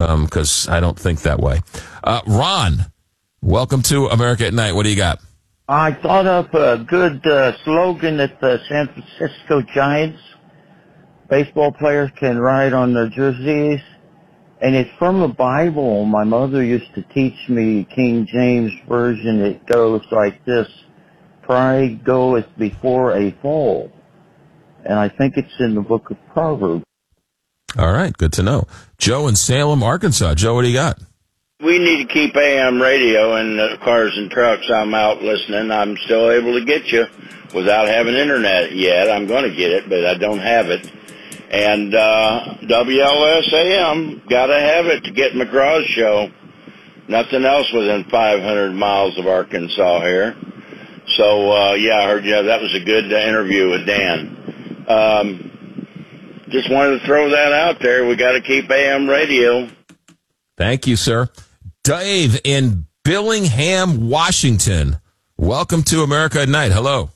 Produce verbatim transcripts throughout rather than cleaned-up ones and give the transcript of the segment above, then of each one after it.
because um, I don't think that way. Uh, Ron, welcome to America at Night. What do you got? I thought of a good uh, slogan that the San Francisco Giants baseball players can write on their jerseys, and it's from the Bible. My mother used to teach me King James Version. It goes like this: pride goeth before a fall. And I think it's in the book of Proverbs. All right, good to know. Joe in Salem, Arkansas. Joe, what do you got? We need to keep A M radio in the cars and trucks. I'm out listening. I'm still able to get you without having internet yet. I'm going to get it, but I don't have it. And uh, W L S A M, got to have it to get McGraw's show. Nothing else within five hundred miles of Arkansas here. So, uh, yeah, I heard you. That was a good uh, interview with Dan. Um, just wanted to throw that out there. We got to keep A M radio. Thank you, sir. Dave in Billingham, Washington. Welcome to America at Night. Hello.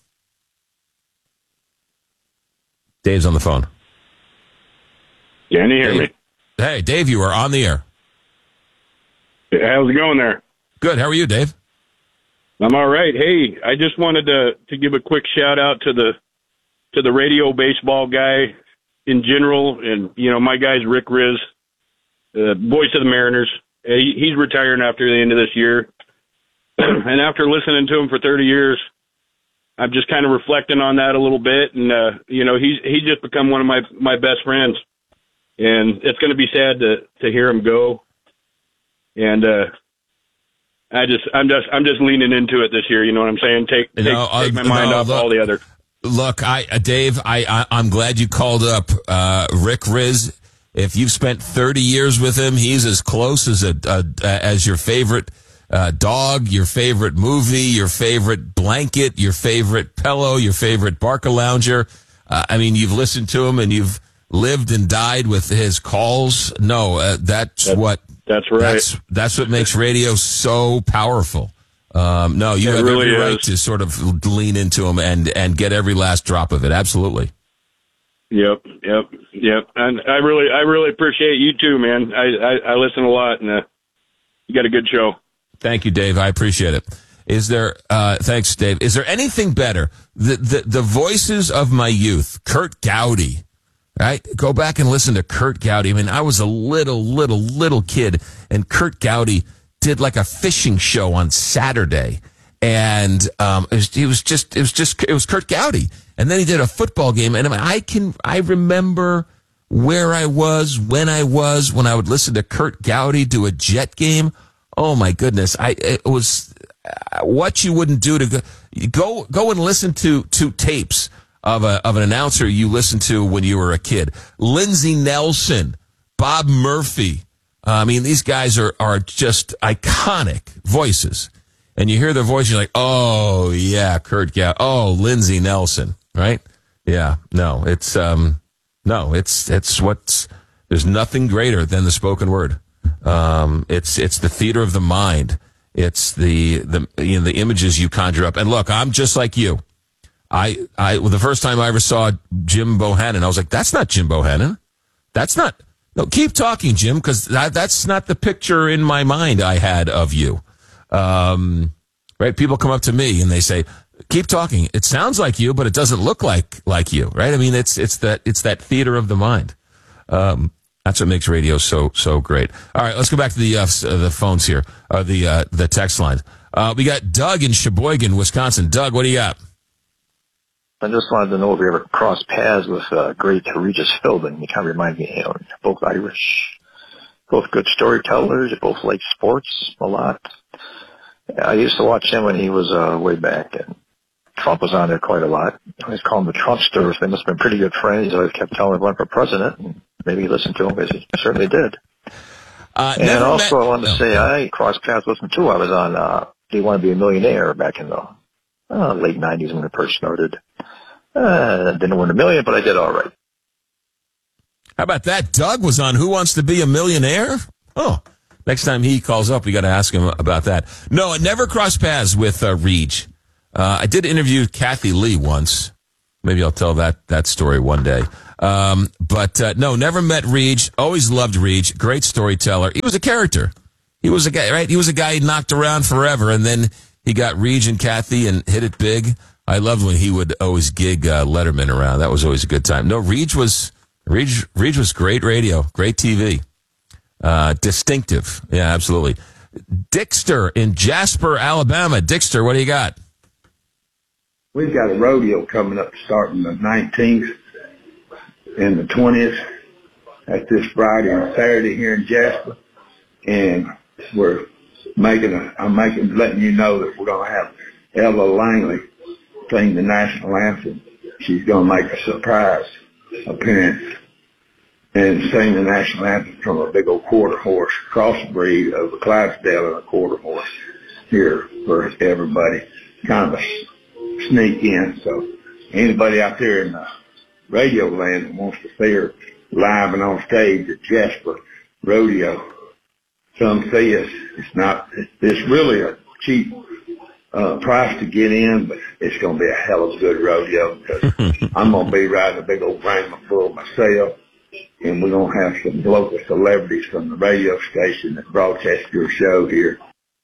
Dave's on the phone. Can you hear Dave. me? Hey, Dave, you are on the air. How's it going there? Good. How are you, Dave? I'm all right. Hey, I just wanted to to give a quick shout out to the to the radio baseball guy in general, and you know my guy's Rick Riz, uh, voice of the Mariners. He, he's retiring after the end of this year, and after listening to him for thirty years, I'm just kind of reflecting on that a little bit, and uh, you know he's he's just become one of my my best friends, and it's going to be sad to to hear him go, and. uh I just, I'm just, I'm just leaning into it this year. You know what I'm saying? Take, take, no, uh, take my mind no, off look, all the other. Look, I, uh, Dave, I, I, I'm glad you called up uh, Rick Riz. If you've spent thirty years with him, he's as close as a, a as your favorite uh, dog, your favorite movie, your favorite blanket, your favorite pillow, your favorite Barca lounger. Uh, I mean, you've listened to him and you've lived and died with his calls. No, uh, that's, that's what. That's right. That's, that's what makes radio so powerful. Um, no, you it have really every is. right to sort of lean into them and, and get every last drop of it. Absolutely. Yep, yep, yep. And I really, I really appreciate you too, man. I, I, I listen a lot, and uh, you got a good show. Thank you, Dave. I appreciate it. Is there? Uh, thanks, Dave. Is there anything better? The the, the voices of my youth, Kurt Gowdy. Right? Go back and listen to Kurt Gowdy. I mean, I was a little, little, little kid, and Kurt Gowdy did like a fishing show on Saturday. And um, it was, it was just, it was just, it was Kurt Gowdy. And then he did a football game. And I, mean, I can, I remember where I was, when I was, when I would listen to Kurt Gowdy do a Jet game. Oh my goodness. I, it was what you wouldn't do to go, go, go and listen to, to tapes of a of an announcer you listened to when you were a kid. Lindsey Nelson, Bob Murphy. Uh, I mean, these guys are, are just iconic voices. And you hear their voice, you're like, oh, yeah, Kurt Gowdy. Oh, Lindsey Nelson, right? Yeah, no, it's, um, no, it's, it's what's, there's nothing greater than the spoken word. Um, it's, it's the theater of the mind. It's the, the, you know, the images you conjure up. And look, I'm just like you. I, I, well, the first time I ever saw Jim Bohannon, I was like, that's not Jim Bohannon. That's not, no, keep talking, Jim, because that, that's not the picture in my mind I had of you. Um, right? People come up to me and they say, keep talking. It sounds like you, but it doesn't look like, like you, right? I mean, it's, it's that, it's that theater of the mind. Um, that's what makes radio so, so great. All right, let's go back to the, uh, the phones here, uh, the, uh, the text lines. Uh, we got Doug in Sheboygan, Wisconsin. Doug, what do you got? I just wanted to know if you ever crossed paths with uh, great Regis Philbin. You kind of remind me, you know, both Irish, both good storytellers, both like sports a lot. I used to watch him when he was uh, way back, and Trump was on there quite a lot. I always call him the Trumpsters. They must have been pretty good friends. He always kept telling him run for president, and maybe he listened to him because he certainly did. Uh, and also, met- I wanted to no. say I crossed paths with him too. I was on uh, Do You Want to Be a Millionaire back in the uh, late nineties when it first started. Uh, didn't win a million, but I did all right. How about that? Doug was on Who Wants to Be a Millionaire? Oh, next time he calls up, we got to ask him about that. No, I never crossed paths with uh, Reg. Uh, I did interview Kathy Lee once. Maybe I'll tell that, that story one day. Um, but uh, no, never met Reach. Always loved Reach. Great storyteller. He was a character. He was a guy, right? He was a guy he knocked around forever, and then he got Reach and Kathy and hit it big. I loved when he would always gig uh, Letterman around. That was always a good time. No, Reach was Reach. Reach was great radio, great T V, uh, distinctive. Yeah, absolutely. Dixter in Jasper, Alabama. Dixter, what do you got? We've got a rodeo coming up starting the nineteenth and the twentieth. That's this Friday and Saturday here in Jasper. And we're making a, I'm making, letting you know that we're going to have Ella Langley sing the national anthem. She's going to make a surprise appearance and sing the national anthem from a big old quarter horse, crossbreed of a Clydesdale and a quarter horse here for everybody. Kind of a sneak in. So anybody out there in the radio land that wants to see her live and on stage at Jasper Rodeo, come see us. It's not, it's really a cheap uh, price to get in, but it's going to be a hell of a good rodeo because I'm going to be riding a big old Wrangler full myself, and we're going to have some local celebrities from the radio station that broadcast your show here.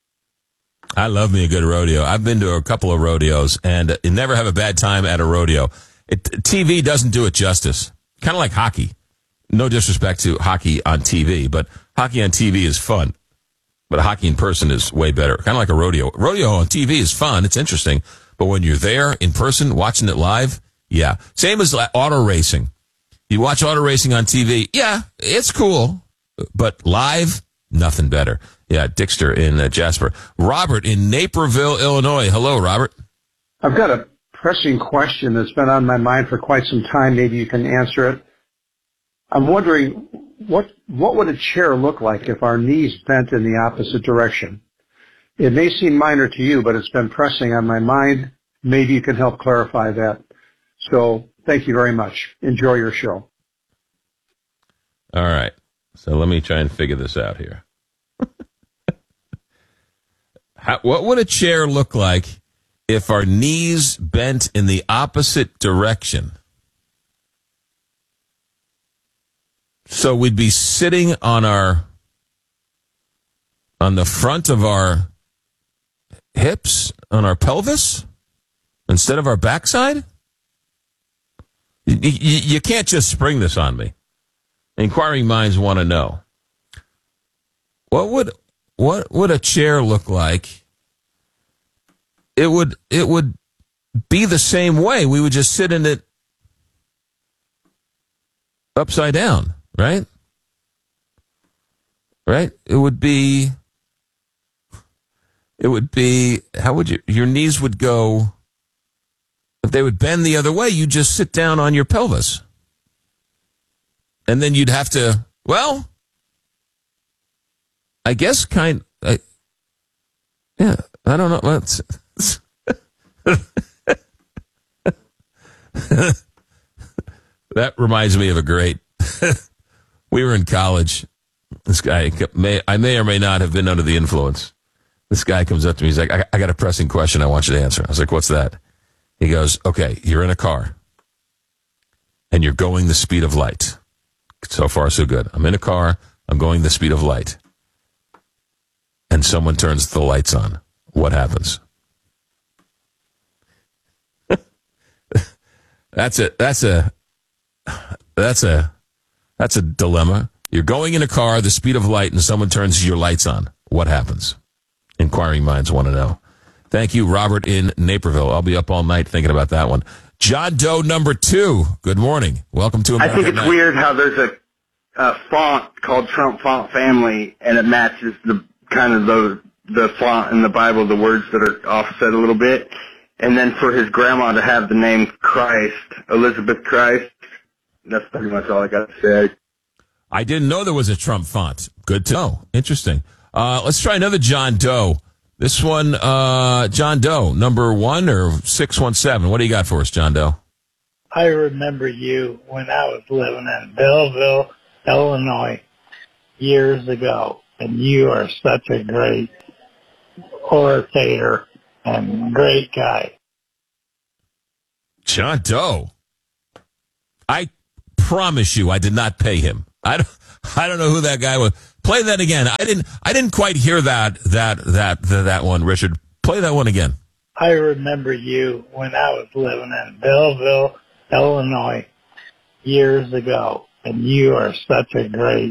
I love me a good rodeo. I've been to a couple of rodeos, and you never have a bad time at a rodeo. It, T V doesn't do it justice. Kind of like hockey. No disrespect to hockey on T V, but hockey on T V is fun. But hockey in person is way better. Kind of like a rodeo. Rodeo on T V is fun. It's interesting. But when you're there in person, watching it live, yeah. Same as auto racing. You watch auto racing on T V, yeah, it's cool. But live, nothing better. Yeah, Dixter in uh, Jasper. Robert in Naperville, Illinois. Hello, Robert. I've got a pressing question that's been on my mind for quite some time. Maybe you can answer it. I'm wondering, what what would a chair look like if our knees bent in the opposite direction? It may seem minor to you, but it's been pressing on my mind. Maybe you can help clarify that. So thank you very much. Enjoy your show. All right. So let me try and figure this out here. How, what would a chair look like if our knees bent in the opposite direction? So we'd be sitting on our, on the front of our hips, on our pelvis, instead of our backside? You, you, you can't just spring this on me. Inquiring minds want to know. What would, what would a chair look like? It would, it would be the same way. We would just sit in it upside down. Right? Right? It would be, it would be, how would you, your knees would go, if they would bend the other way, you just sit down on your pelvis. And then you'd have to, well, I guess kind, I, yeah, I don't know. What's that reminds me of a great, we were in college. This guy, may, I may or may not have been under the influence. This guy comes up to me. He's like, I, I got a pressing question I want you to answer. I was like, what's that? He goes, okay, you're in a car and you're going the speed of light. So far, so good. I'm in a car. I'm going the speed of light. And someone turns the lights on. What happens? That's a, that's a, that's a, That's a dilemma. You're going in a car, the speed of light, and someone turns your lights on. What happens? Inquiring minds want to know. Thank you, Robert in Naperville. I'll be up all night thinking about that one. John Doe number two. Good morning. Welcome to America I think it's Night. weird how there's a, a font called Trump Font Family, and it matches the kind of the the font in the Bible, the words that are offset a little bit. And then for his grandma to have the name Christ, Elizabeth Christ. That's pretty much all I got to say. I didn't know there was a Trump font. Good to know. Interesting. Uh, let's try another John Doe. This one, uh, John Doe, number one or six one seven. What do you got for us, John Doe? I remember you when I was living in Belleville, Illinois, years ago, and you are such a great orator and great guy. John Doe. I promise you I did not pay him. I don't, I don't know who that guy was. Play that again. I didn't, I didn't quite hear that, that, that, that, that one, Richard. Play that one again. I remember you when I was living in Belleville, Illinois, years ago, and you are such a great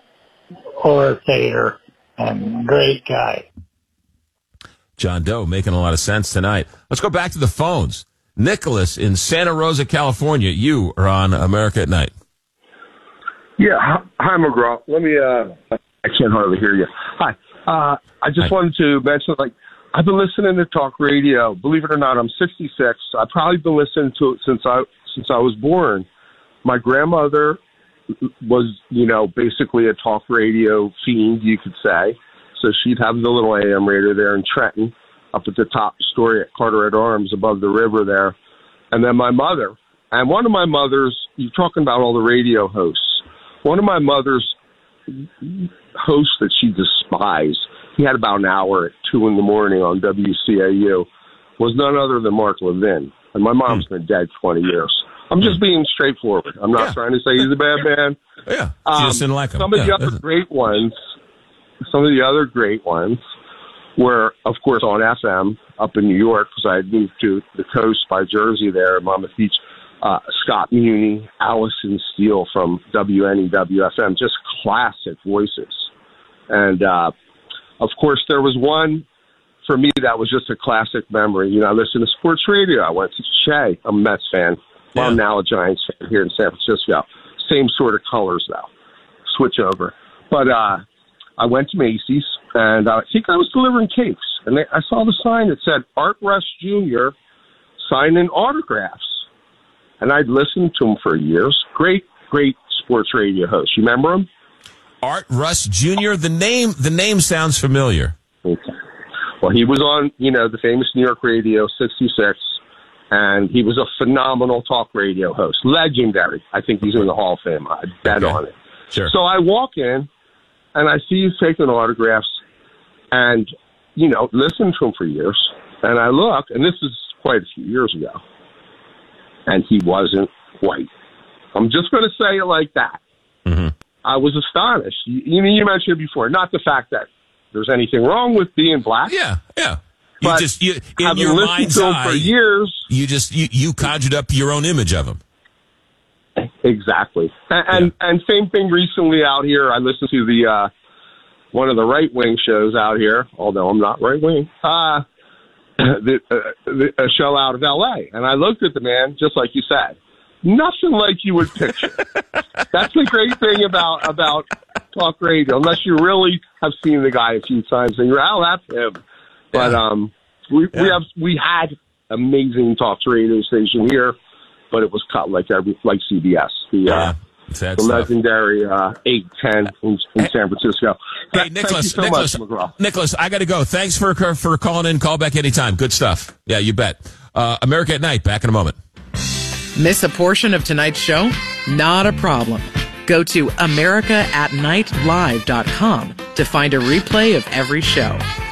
orator and great guy. John Doe making a lot of sense tonight. Let's go back to the phones. Nicholas in Santa Rosa, California. You are on America at Night. Yeah. Hi, McGraw. Let me, uh, I can't hardly hear you. Hi. Uh, I just Hi. wanted to mention, like, I've been listening to talk radio. Believe it or not, I'm sixty-six. I've probably been listening to it since I, since I was born. My grandmother was, you know, basically a talk radio fiend, you could say. So she'd have the little A M radio there in Trenton, up at the top story at Carteret Arms above the river there. And then my mother, and one of my mother's, you're talking about all the radio hosts, one of my mother's hosts that she despised, he had about an hour at two in the morning on W C A U, was none other than Mark Levin. And my mom's been dead twenty years. I'm just being straightforward. I'm not yeah. trying to say he's a bad man. Yeah, um, you just didn't like him. Some of yeah. the other great ones, some of the other great ones were, of course, on F M up in New York, because I had moved to the coast by Jersey there, Monmouth Beach. Uh, Scott Muni, Allison Steele from W N E W F M, just classic voices. And, uh, of course, there was one for me that was just a classic memory. You know, I listened to sports radio. I went to Shea. I'm a Mets fan. Well, I'm now a Giants fan here in San Francisco. Same sort of colors, though. Switch over. But uh, I went to Macy's, and uh, I think I was delivering cakes. And they, I saw the sign that said, Art Rush Junior signing autographs. And I'd listened to him for years. Great, great sports radio host. You remember him? Art Rush Junior The name, the name sounds familiar. Okay. Well, he was on, you know, the famous New York Radio sixty-six, and he was a phenomenal talk radio host. Legendary. I think he's in the Hall of Fame. I bet okay. on it. Sure. So I walk in, and I see he's taking autographs, and, you know, listened to him for years. And I look, and this is quite a few years ago, and he wasn't white. I'm just going to say it like that. Mm-hmm. I was astonished. You, you, you mentioned it before. Not the fact that there's anything wrong with being black. Yeah, yeah. You but just, you, in your mind's to him eye, for years, you just, you, you conjured up your own image of him. Exactly. And, yeah. and, and same thing recently out here. I listened to the, uh, one of the right-wing shows out here, although I'm not right-wing, uh, the, uh, the, a show out of L A. And I looked at the man, just like you said. Nothing like you would picture. That's the great thing about about talk radio. Unless you really have seen the guy a few times, and you're, oh, that's him. But yeah. um, we yeah. we have we had amazing talk radio station here, but it was cut like every like C B S, the yeah. uh, the legendary uh, eight ten in, in San Francisco. Hey, Nicholas, so Nicholas, much, Nicholas, I got to go. Thanks for for calling in. Call back anytime. Good stuff. Yeah, you bet. Uh, America at Night. Back in a moment. Miss a portion of tonight's show? Not a problem. Go to america at night live dot com to find a replay of every show.